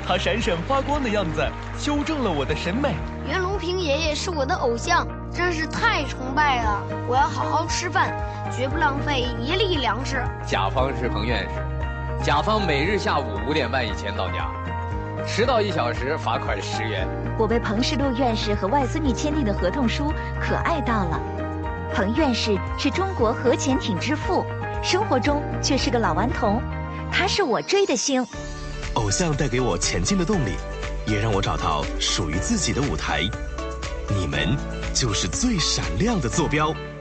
他闪闪发光的样子修正了我的审美。 袁隆平爷爷是我的偶像，真是太崇拜了。我要好好吃饭，绝不浪费一粒粮食。 甲方是彭院士，甲方每日下午5点半以前到家，迟到1小时罚款10元。 我为彭世禄院士和外孙女签订的合同书可爱到了。彭院士是中国核潜艇之父，生活中却是个老顽童，他是我追的星。 偶像带给我前进的动力，也让我找到属于自己的舞台。你们就是最闪亮的坐标。